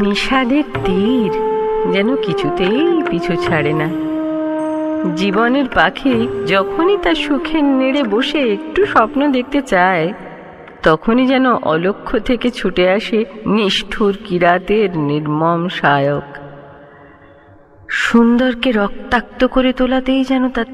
বিষাদের তীর যেন কিছুতেই পিছু ছাড়ে না। জীবনের পাখি যখনই তার সুখের নেড়ে বসে একটু স্বপ্ন দেখতে চায়, তখনই যেন অলক্ষ্য থেকে ছুটে আসে নিষ্ঠুর কিরাতের নির্মম সায়ক। সুন্দরকে রক্তাক্ত করে তোলাতেই যেন তার